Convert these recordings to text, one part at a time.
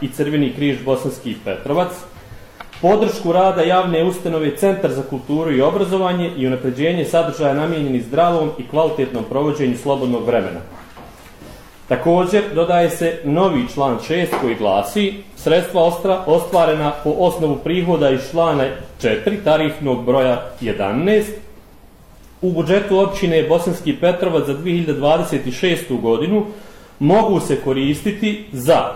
i Crveni križ Bosanski Petrovac, podršku rada javne ustanove Centar za kulturu i obrazovanje i unapređenje sadržaja namijenjeni zdravom i kvalitetnom provođenju slobodnog vremena. Također, dodaje se novi član 6 koji glasi: sredstva ostvarena po osnovu prihoda iz člana 4 tarifnog broja 11 u budžetu općine Bosanski Petrovac za 2026. godinu mogu se koristiti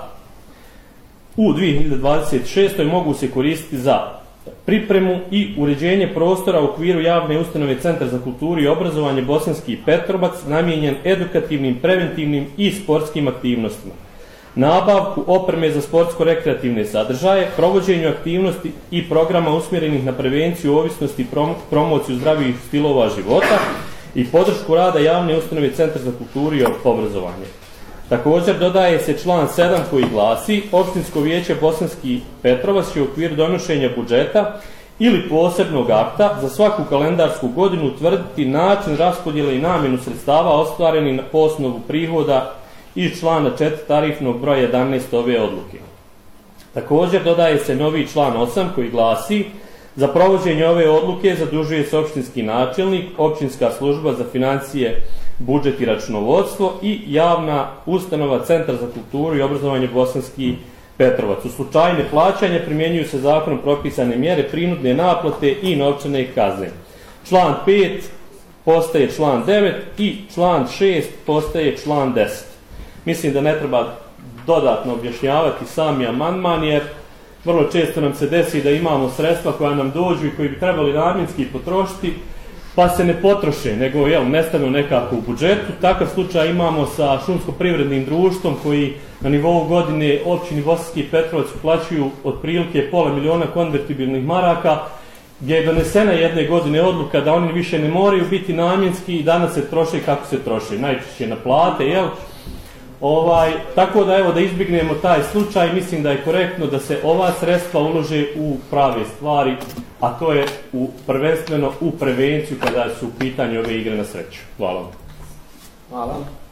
za pripremu i uređenje prostora u okviru javne ustanove Centar za kulturu i obrazovanje Bosanski Petrovac namijenjen edukativnim, preventivnim i sportskim aktivnostima, nabavku opreme za sportsko-rekreativne sadržaje, provođenju aktivnosti i programa usmjerenih na prevenciju ovisnosti i promociju zdravih stilova života i podršku rada javne ustanove Centar za kulturu i obrazovanje. Također dodaje se član 7 koji glasi: Opštinsko vijeće Bosanski Petrovac će u okviru donošenja budžeta ili posebnog akta za svaku kalendarsku godinu utvrditi način raspodjele i namjenu sredstava ostvarenih po osnovu prihoda iz člana 4 tarifnog broja 11 ove odluke. Također dodaje se novi član 8 koji glasi: za provođenje ove odluke zadužuje se opštinski načelnik, općinska služba za financije, budžet i računovodstvo i javna ustanova Centar za kulturu i obrazovanje Bosanski Petrovac. U slučaju neplaćanja primjenjuju se zakonom propisane mjere prinudne naplate i novčane kazne. Član 5 postaje član 9 i član 6 postaje član 10. Mislim da ne treba dodatno objašnjavati sami amandman, jer vrlo često nam se desi da imamo sredstva koja nam dođu i koji bi trebali namjenski potrošiti, pa se ne potroše, nego nestanu nekako u budžetu. Takav slučaj imamo sa šumsko-privrednim društvom koji na nivou godine općini Bosanski Petrovac uplaćuju otprilike $500.000 konvertibilnih maraka, gdje je donesena jedne godine odluka da oni više ne moraju biti namjenski i danas se troše kako se troše, najčešće na plate, tako da da izbjegnemo taj slučaj, mislim da je korektno da se ova sredstva ulože u prave stvari, a to je prvenstveno u prevenciju kada su u pitanju ove igre na sreću. Hvala vam. Hvala.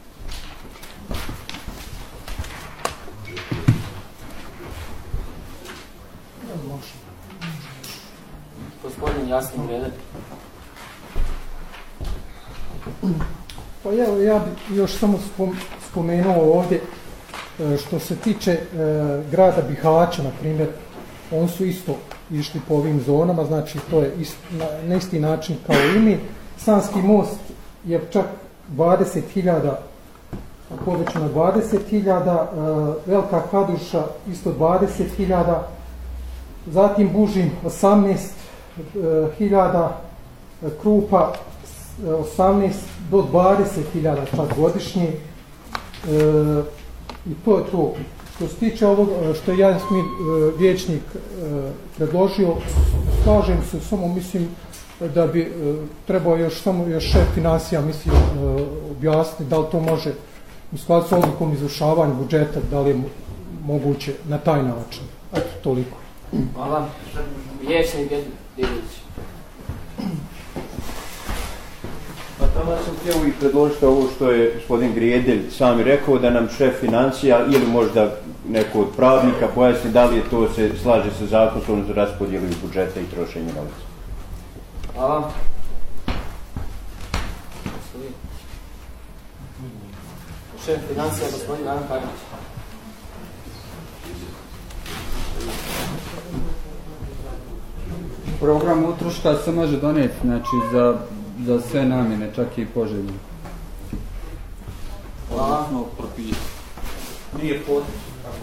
Gospodin Jasmin Grede. Pa ja bih još samo spomenuo ovdje što se tiče grada Bihaća, na primjer, oni su isto išli po ovim zonama, znači to je na isti način kao i mi. Sanski most je čak 20.000, povećano 20.000, Velika Kladuša isto 20.000, zatim Bužim 18.000, Krupa 18 do 20.000 čak godišnje, i to je to. Što se tiče ovog što je Jasmin vijećnik predložio, slažem se, samo mislim da bi trebao još šef financija objasniti da li to može u skladu s odlukom izvršavanja budžeta, da li je moguće na taj način. Eto, toliko. Hvala. Vijećnik Djedović. Pa tamo sam htio i predložiti ovo što je gospodin Grijedelj sami rekao, da nam šef financija ili možda neko od pravnika pojasni da li je to se slaže sa zakonom za raspodjelu budžeta i trošenje novca. Hvala. Šef financija, gospodin Aran Pajnić. Program utroška se može donijeti, znači za sve namjene, čak i poželjno. Hvala. Nije posebno.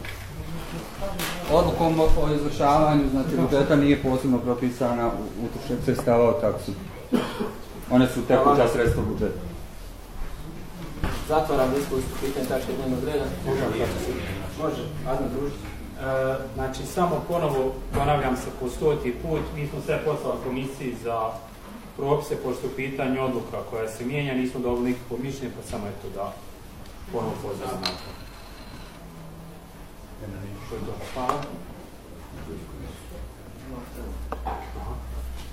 Odlukom o izvršavanju, znači budžeta nije posebno propisana utrošak sredstava od taksu. One su tekuća sredstva budžeta. Zatvaram diskusiju pitanje tačke dnevnog reda. Može, Adnan Družić. Znači, samo ponovo ponavljam se po 100. put, mi smo sve poslali komisiji za propise, pošto u pitanju odluka koja se mijenja, nismo dobili nikakvo mišljenje, pa samo je to da ponovo pozivam na to. Hvala.